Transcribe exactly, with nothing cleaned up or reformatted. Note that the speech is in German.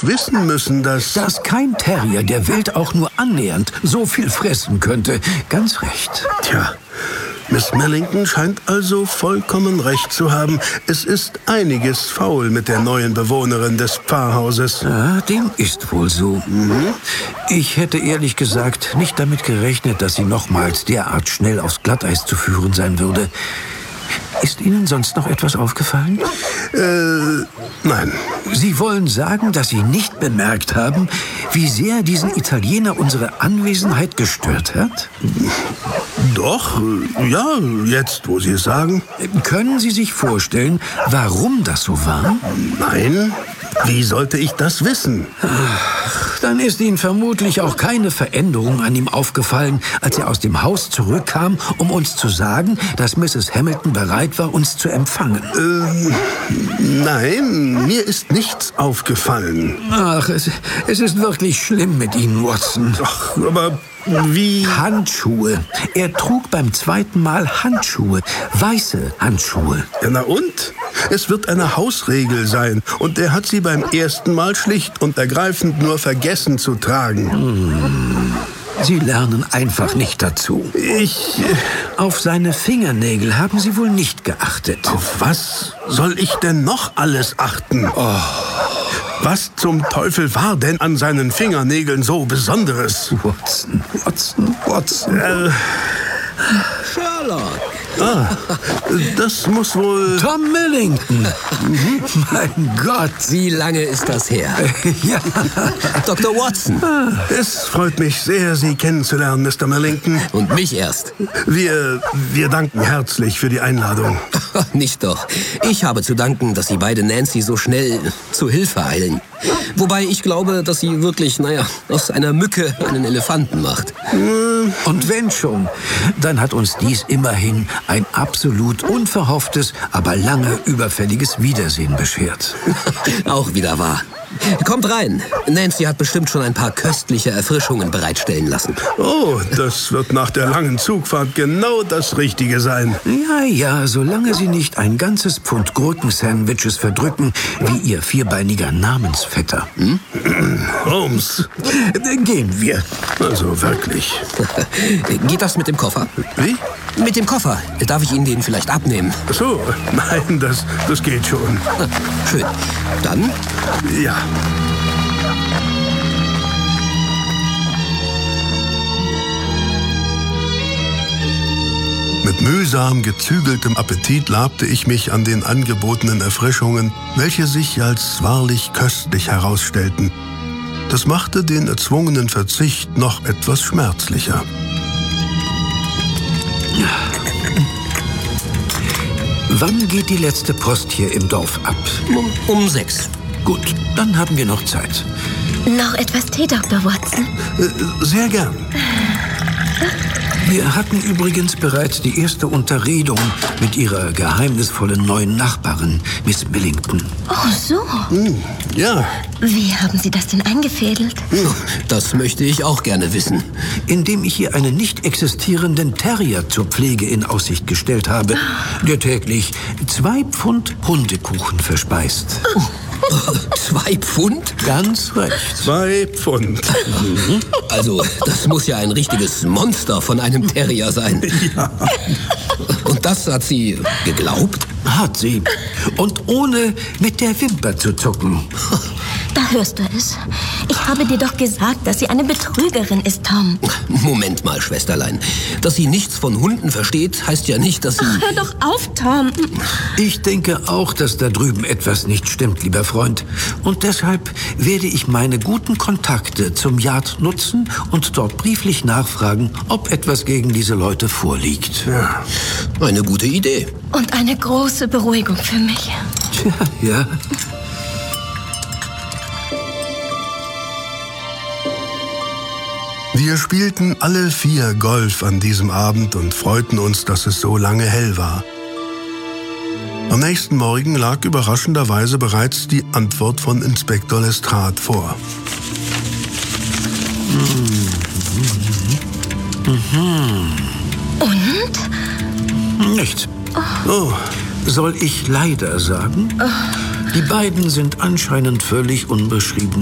wissen müssen, dass... Dass kein Terrier der Welt auch nur annähernd so viel fressen könnte. Ganz recht. Tja, Miss Millington scheint also vollkommen recht zu haben. Es ist einiges faul mit der neuen Bewohnerin des Pfarrhauses. Ja, dem ist wohl so. Mhm. Ich hätte ehrlich gesagt nicht damit gerechnet, dass sie nochmals derart schnell aufs Glatteis zu führen sein würde. Ist Ihnen sonst noch etwas aufgefallen? Äh, nein. Sie wollen sagen, dass Sie nicht bemerkt haben, wie sehr diesen Italiener unsere Anwesenheit gestört hat? Doch, ja, jetzt, wo Sie es sagen. Können Sie sich vorstellen, warum das so war? Nein. Wie sollte ich das wissen? Ach, dann ist Ihnen vermutlich auch keine Veränderung an ihm aufgefallen, als er aus dem Haus zurückkam, um uns zu sagen, dass Misses Hamilton bereit war, uns zu empfangen. Ähm, nein, mir ist nichts aufgefallen. Ach, es, es ist wirklich schlimm mit Ihnen, Watson. Ach, aber... Wie? Handschuhe. Er trug beim zweiten Mal Handschuhe. Weiße Handschuhe. Ja, na und? Es wird eine Hausregel sein. Und er hat sie beim ersten Mal schlicht und ergreifend nur vergessen zu tragen. Hm. Sie lernen einfach nicht dazu. Ich... Auf seine Fingernägel haben Sie wohl nicht geachtet. Auf was soll ich denn noch alles achten? Oh. Was zum Teufel war denn an seinen Fingernägeln so Besonderes? Watson, Watson, Watson. Äh, Sherlock. Ah, das muss wohl... Tom Millington. Mhm. Mein Gott. Wie lange ist das her? Ja. Doktor Watson. Es freut mich sehr, Sie kennenzulernen, Mister Millington. Und mich erst. Wir, wir danken herzlich für die Einladung. Nicht doch. Ich habe zu danken, dass Sie beide Nancy so schnell zu Hilfe eilen. Wobei ich glaube, dass sie wirklich, naja, aus einer Mücke einen Elefanten macht. Und wenn schon, dann hat uns dies immerhin ein absolut unverhofftes, aber lange überfälliges Wiedersehen beschert. Auch wieder wahr. Kommt rein. Nancy hat bestimmt schon ein paar köstliche Erfrischungen bereitstellen lassen. Oh, das wird nach der langen Zugfahrt genau das Richtige sein. Ja, ja, solange Sie nicht ein ganzes Pfund Gurkensandwiches verdrücken, wie Ihr vierbeiniger Namensvetter. Hm? Holmes. Gehen wir. Also wirklich. Geht das mit dem Koffer? Wie? Mit dem Koffer. Darf ich Ihnen den vielleicht abnehmen? Ach so, nein, das, das geht schon. Schön. Dann? Ja. Mit mühsam gezügeltem Appetit labte ich mich an den angebotenen Erfrischungen, welche sich als wahrlich köstlich herausstellten. Das machte den erzwungenen Verzicht noch etwas schmerzlicher. Wann geht die letzte Post hier im Dorf ab? Um, um sechs. Gut, dann haben wir noch Zeit. Noch etwas Tee, Doktor Watson? Äh, sehr gern. Wir hatten übrigens bereits die erste Unterredung mit Ihrer geheimnisvollen neuen Nachbarin, Miss Millington. Oh, so. Hm, ja. Wie haben Sie das denn eingefädelt? Das möchte ich auch gerne wissen. Indem ich ihr einen nicht existierenden Terrier zur Pflege in Aussicht gestellt habe, der täglich zwei Pfund Hundekuchen verspeist. Zwei Pfund? Ganz recht. Zwei Pfund. Mhm. Also, das muss ja ein richtiges Monster von einem Terrier sein. Ja. Und das hat sie geglaubt? Hat sie. Und ohne mit der Wimper zu zucken. Da hörst du es. Ich habe dir doch gesagt, dass sie eine Betrügerin ist, Tom. Moment mal, Schwesterlein. Dass sie nichts von Hunden versteht, heißt ja nicht, dass sie... Ach, hör doch auf, Tom. Ich denke auch, dass da drüben etwas nicht stimmt, lieber Freund. Und deshalb werde ich meine guten Kontakte zum Yard nutzen und dort brieflich nachfragen, ob etwas gegen diese Leute vorliegt. Ja. Eine gute Idee. Und eine große Beruhigung für mich. Tja, ja. Wir spielten alle vier Golf an diesem Abend und freuten uns, dass es so lange hell war. Am nächsten Morgen lag überraschenderweise bereits die Antwort von Inspektor Lestrade vor. Und? Nichts. Oh. Soll ich leider sagen? Die beiden sind anscheinend völlig unbeschriebene